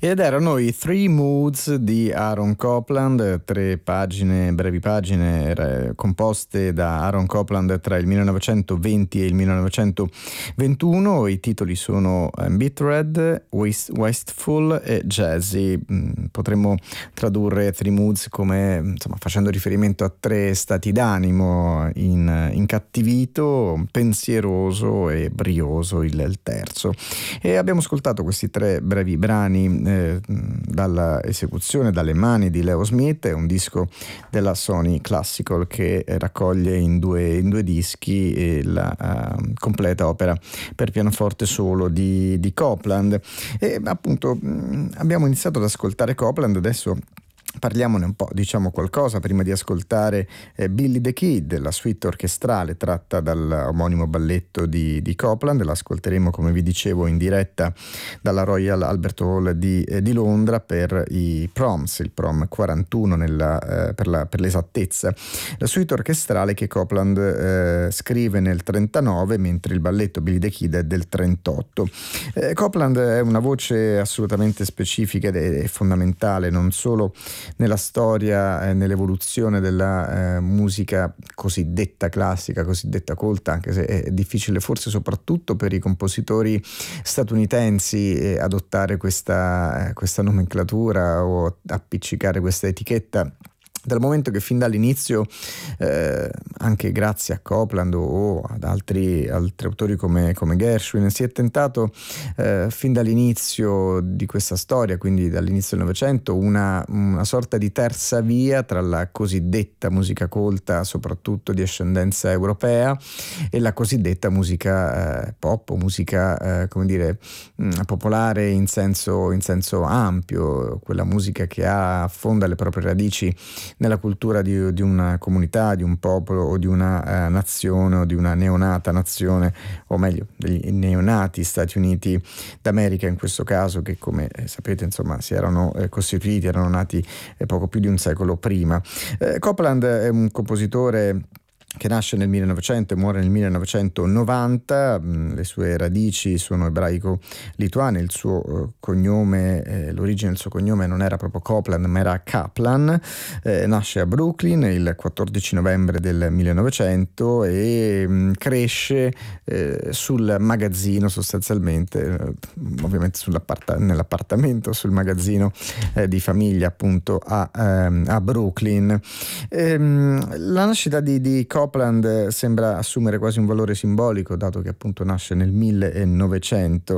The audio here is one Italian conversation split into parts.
Ed erano i Three Moods di Aaron Copland, tre pagine, brevi pagine composte da Aaron Copland tra il 1920 e il 1921. I titoli sono Beat-Red, Wasteful e Jazzy. Potremmo tradurre Three Moods come, insomma, facendo riferimento a tre stati d'animo: incattivito, pensieroso e brioso il terzo. E abbiamo ascoltato questi tre brevi brani dalla esecuzione, dalle mani di Leo Smith. È un disco della Sony Classical che raccoglie in due dischi la completa opera per pianoforte solo di Copland. E appunto abbiamo iniziato ad ascoltare Copland, adesso parliamone un po', diciamo qualcosa prima di ascoltare Billy the Kid, la suite orchestrale tratta dall'omonimo balletto di Copland. L'ascolteremo, come vi dicevo, in diretta dalla Royal Albert Hall di Londra per i Proms, il Prom 41 per l'esattezza. La suite orchestrale che Copland scrive nel 39, mentre il balletto Billy the Kid è del 38. Copland è una voce assolutamente specifica ed è fondamentale non solo nella storia, nell'evoluzione della musica cosiddetta classica, cosiddetta colta, anche se è difficile forse soprattutto per i compositori statunitensi adottare questa nomenclatura o appiccicare questa etichetta, dal momento che fin dall'inizio, anche grazie a Copland o ad altri autori come Gershwin, si è tentato fin dall'inizio di questa storia, quindi dall'inizio del Novecento, una sorta di terza via tra la cosiddetta musica colta, soprattutto di ascendenza europea, e la cosiddetta musica pop, o musica popolare in senso ampio, quella musica che affonda le proprie radici nella cultura di una comunità, di un popolo o di una nazione o di una neonata nazione, o meglio dei neonati Stati Uniti d'America in questo caso, che come sapete insomma si erano costituiti, erano nati poco più di un secolo prima. Copland è un compositore che nasce nel 1900 e muore nel 1990, le sue radici sono ebraico-lituane, il suo cognome, l'origine del suo cognome non era proprio Copland ma era Kaplan, nasce a Brooklyn il 14 novembre del 1900 e cresce sul magazzino, sostanzialmente, ovviamente nell'appartamento, sul magazzino di famiglia appunto a Brooklyn. La nascita di Copland sembra assumere quasi un valore simbolico, dato che appunto nasce nel 1900.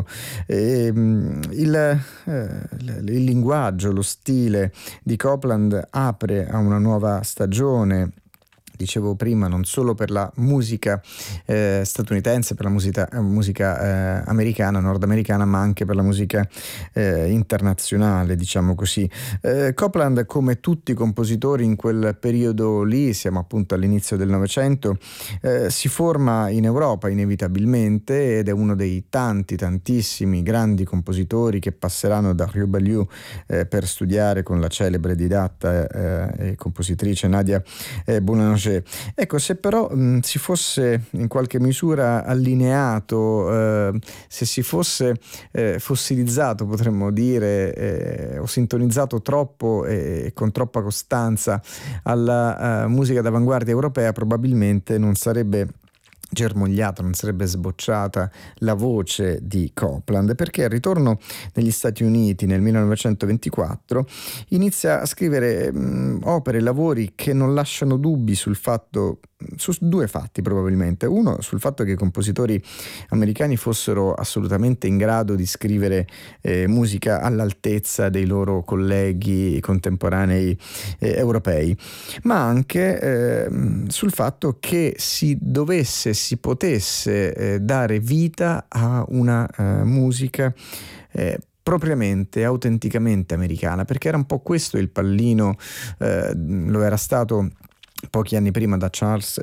Il linguaggio, lo stile di Copland apre a una nuova stagione, dicevo prima, non solo per la musica statunitense, per la musica americana, nordamericana, ma anche per la musica internazionale, diciamo così. Copland, come tutti i compositori in quel periodo lì, siamo appunto all'inizio del Novecento, si forma in Europa inevitabilmente ed è uno dei tantissimi grandi compositori che passeranno da Rue Ballou per studiare con la celebre didatta e compositrice Nadia Boulanger. Ecco, se però si fosse in qualche misura allineato, se si fosse fossilizzato, potremmo dire, o sintonizzato troppo e con troppa costanza alla musica d'avanguardia europea, probabilmente non sarebbe germogliata, non sarebbe sbocciata la voce di Copland, perché al ritorno negli Stati Uniti nel 1924 inizia a scrivere opere e lavori che non lasciano dubbi su due fatti probabilmente. Uno, sul fatto che i compositori americani fossero assolutamente in grado di scrivere musica all'altezza dei loro colleghi contemporanei europei, ma anche sul fatto che si potesse dare vita a una musica propriamente, autenticamente americana, perché era un po' questo il pallino, lo era stato pochi anni prima da Charles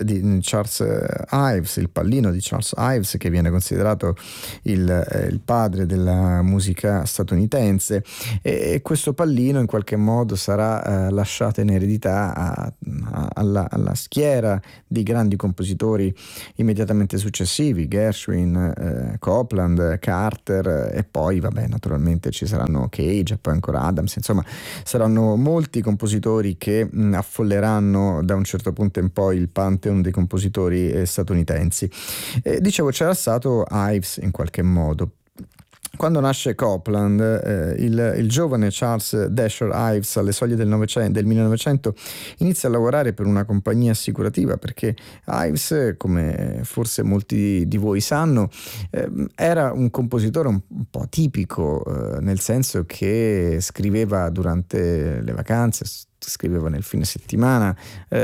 Ives, il pallino di Charles Ives, che viene considerato il padre della musica statunitense, e questo pallino in qualche modo sarà lasciato in eredità alla schiera di grandi compositori immediatamente successivi, Gershwin, Copland, Carter, e poi vabbè, naturalmente ci saranno Cage e poi ancora Adams. Insomma, saranno molti compositori che affolleranno da un certo punto in poi il pantheon dei compositori statunitensi. Dicevo, c'era stato Ives in qualche modo. Quando nasce Copland, il giovane Charles Dasher Ives, alle soglie del 1900, inizia a lavorare per una compagnia assicurativa, perché Ives, come forse molti di voi sanno, era un compositore un po' atipico, nel senso che scriveva durante le vacanze, scriveva nel fine settimana,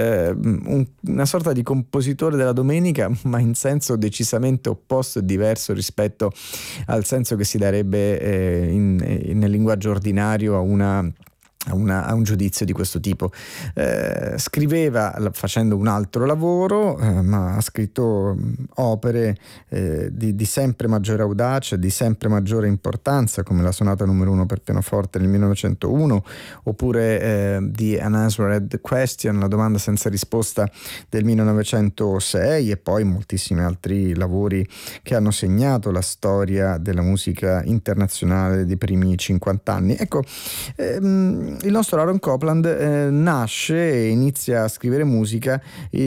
una sorta di compositore della domenica, ma in senso decisamente opposto e diverso rispetto al senso che si darebbe nel linguaggio ordinario a un giudizio di questo tipo. Scriveva facendo un altro lavoro, ma ha scritto opere di sempre maggiore audacia, di sempre maggiore importanza, come la sonata numero 1 per pianoforte nel 1901, oppure The Unanswered Question, la domanda senza risposta del 1906, e poi moltissimi altri lavori che hanno segnato la storia della musica internazionale dei primi 50 anni. Ecco, il nostro Aaron Copland nasce e inizia a scrivere musica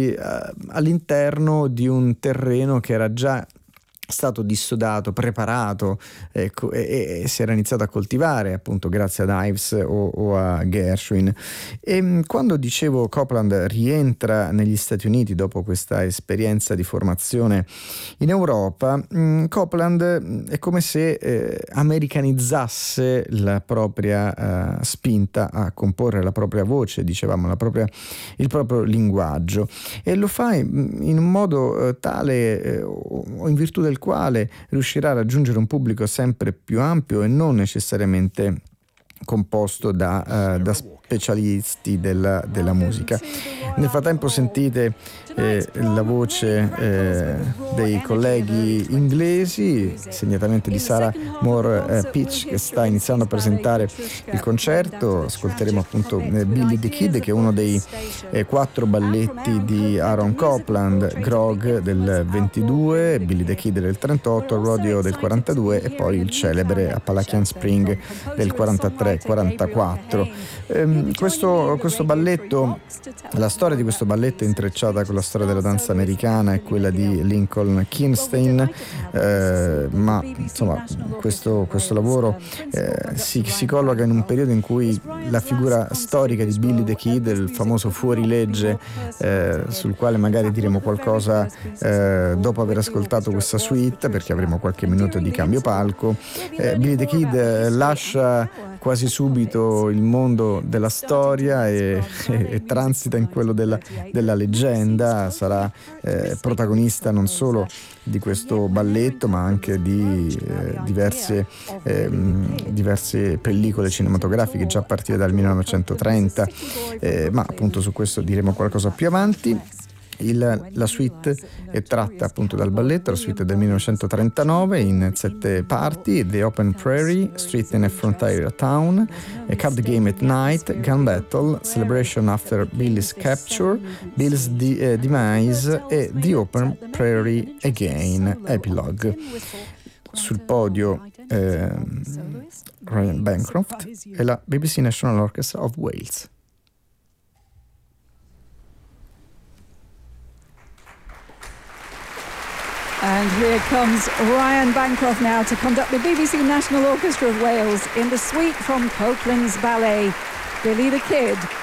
all'interno di un terreno che era già stato dissodato, preparato, ecco, e si era iniziato a coltivare appunto grazie ad Ives o a Gershwin. E quando dicevo Copland rientra negli Stati Uniti dopo questa esperienza di formazione in Europa, Copland è come se americanizzasse la propria spinta a comporre la propria voce, dicevamo, il proprio linguaggio, e lo fa in un modo tale o in virtù del quale riuscirà a raggiungere un pubblico sempre più ampio e non necessariamente composto da specialisti della musica. Nel frattempo sentite la voce dei colleghi inglesi, segnatamente di Sarah Moore Pitch, che sta iniziando a presentare il concerto. Ascolteremo appunto Billy the Kid, che è uno dei 4 balletti di Aaron Copland, Grog del 22, Billy the Kid del 38, Rodeo del 42 e poi il celebre Appalachian Spring del 43-44. Questo balletto, la storia di questo balletto è intrecciata con la storia della danza americana e quella di Lincoln Kirstein, ma insomma questo lavoro si colloca in un periodo in cui la figura storica di Billy the Kid, il famoso fuorilegge, sul quale magari diremo qualcosa dopo aver ascoltato questa suite, perché avremo qualche minuto di cambio palco. Billy the Kid lascia quasi subito il mondo della storia e transita in quello della leggenda. Sarà protagonista non solo di questo balletto, ma anche di diverse pellicole cinematografiche già a partire dal 1930, ma appunto su questo diremo qualcosa più avanti. La suite è tratta appunto dal balletto, la suite del 1939 in 7 parti: The Open Prairie, Street in a Frontier Town, A Card Game at Night, Gun Battle, Celebration After Billy's Capture, Bill's Demise e The Open Prairie Again, Epilogue. Sul podio Ryan Bancroft e la BBC National Orchestra of Wales. And here comes Ryan Bancroft now to conduct the BBC National Orchestra of Wales in the suite from Copland's ballet, Billy the Kid.